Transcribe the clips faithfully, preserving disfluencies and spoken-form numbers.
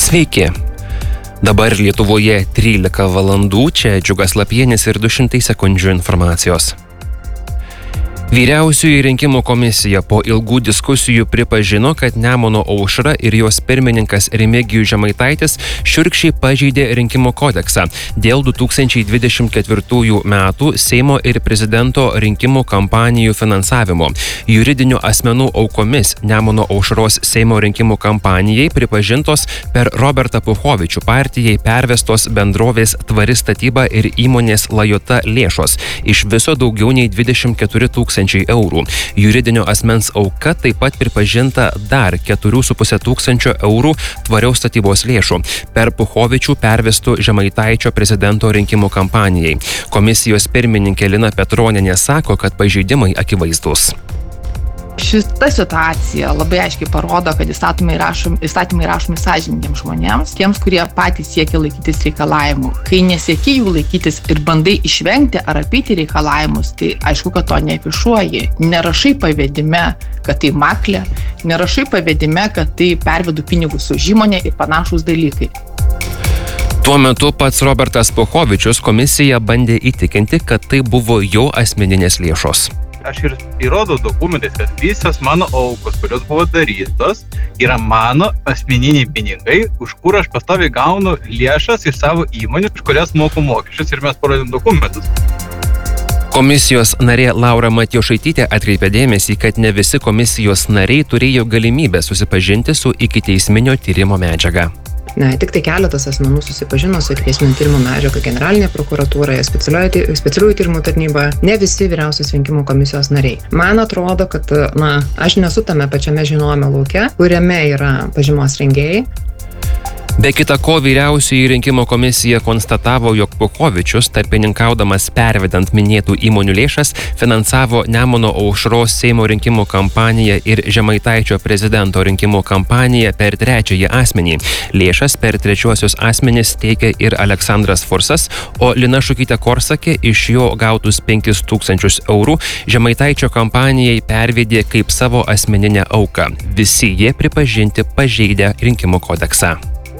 Sveiki. Dabar Lietuvoje trylika valandų, čia Džiugas Lapienis ir du šimtai sekundžių informacijos. Vyriausioji rinkimų komisija po ilgų diskusijų pripažino, kad Nemuno aušra ir jos pirmininkas Remigijus Žemaitaitis šiurkščiai pažeidė rinkimų kodeksą dėl du tūkstančiai dvidešimt ketvirtųjų metų Seimo ir prezidento rinkimų kampanijų finansavimo. Juridinių asmenų aukomis Nemuno aušros Seimo rinkimų kampanijai pripažintos per Robertą Puchovičių partijai pervestos bendrovės Tvari statyba ir įmonės Lajota lėšos. Iš viso daugiau nei dvidešimt keturi tūkstančiai eurų. Juridinio asmens auka taip pat pripažinta dar keturi su puse tūkstančio eurų tvariaus statybos lėšų per Puchovičių pervestų Žemaitaičio prezidento rinkimų kampanijai. Komisijos pirmininkė Lina Petronienė sako, kad pažeidimai akivaizdūs. Šita situacija labai aiškiai parodo, kad įstatymai rašomi, įstatymai rašomi sąžiningiems žmonėms, tiems, kurie patys siekia laikytis reikalavimų. Kai nesieki jų laikytis ir bandai išvengti ar apeiti reikalavimus, tai aišku, kad to neafišuoji. Nerašai pavedime, kad tai maklė, nerašai pavedime, kad tai pervedu pinigus už įmonę ir panašūs dalykai. Tuo metu pats Robertas Puchovičius komisiją bandė įtikinti, kad tai buvo jo asmeninės lėšos. Aš ir įrodau dokumentais, kad visos mano aukos, kurios buvo darytos, yra mano asmeniniai pinigai, už kur aš pastoviai gaunu lėšas iš savo įmonių, už kurias moku mokesčius ir mes parodėm dokumentus. Komisijos narė Laura Matjošaitytė atkreipė dėmesį, kad ne visi komisijos nariai turėjo galimybę susipažinti su ikiteisminio tyrimo medžiaga. Ne, tik tai keletas asmenų susipažino su ikiteisminio tyrimo medžiaga generalinėje prokuratūroje, specialiųjų tyrimų tarnyboje, ne visi vyriausios rinkimų komisijos nariai. Man atrodo, kad na, aš nesu tame pačiame žinojime lauke, kuriame yra pažymos rengėjai. Be kita ko, vyriausioji rinkimų komisija konstatavo, jog Puchovičius, tarpininkaudamas pervedant minėtų įmonių lėšas, finansavo Nemuno aušros Seimo rinkimų kampaniją ir Žemaitaičio prezidento rinkimų kampaniją per trečiąjį asmenį. Lėšas per trečiuosius asmenis teikia ir Aleksandras Forsas, o Lina Šukytė Korsakė iš jo gautus penkis tūkstančius eurų Žemaitaičio kampanijai pervedė kaip savo asmeninę auką. Visi jie pripažinti pažeidę rinkimų kodeksą.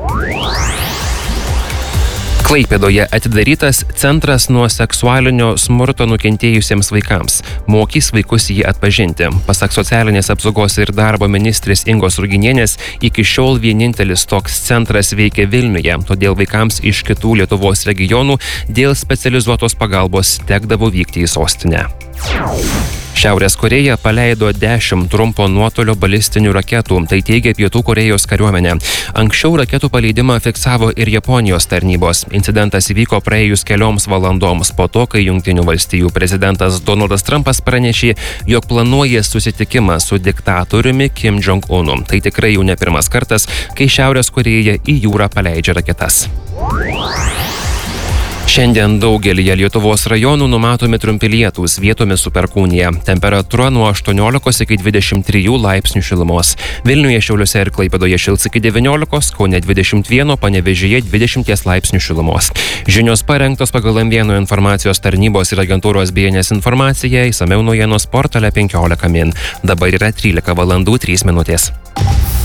Klaipėdoje atidarytas centras nuo seksualinio smurto nukentėjusiems vaikams. Mokys vaikus jį atpažinti. Pasak socialinės apsaugos ir darbo ministrės Ingos Ruginienės, iki šiol vienintelis toks centras veikia Vilniuje, todėl vaikams iš kitų Lietuvos regionų dėl specializuotos pagalbos tekdavo vykti į sostinę. Šiaurės Korėja paleido dešimt trumpo nuotolio balistinių raketų, tai teigia Pietų Korėjos kariuomenė. Anksčiau raketų paleidimą fiksavo ir Japonijos tarnybos. Incidentas įvyko praėjus kelioms valandoms po to, kai Jungtinių valstijų prezidentas Donaldas Trumpas pranešė, jog planuoja susitikimą su diktatoriumi Kim Jong-unu. Tai tikrai jau ne pirmas kartas, kai Šiaurės Korėja į jūrą paleidžia raketas. Šiandien daugelyje Lietuvos rajonų numatomi trumpi lietūs, vietomis su perkūnija. Temperatūra nuo aštuoniolikos iki dvidešimt trijų laipsnių šilumos. Vilniuje, Šiauliuose ir Klaipėdoje šils iki devyniolikos, Kaune dvidešimt vieno, Panevėžyje dvidešimt laipsnių šilumos. Žinios parengtos pagal M vieno informacijos tarnybos ir agentūros B N S informaciją, išsamiau naujienos portale penkiolika min. Dabar yra trylika valandų trys minutės.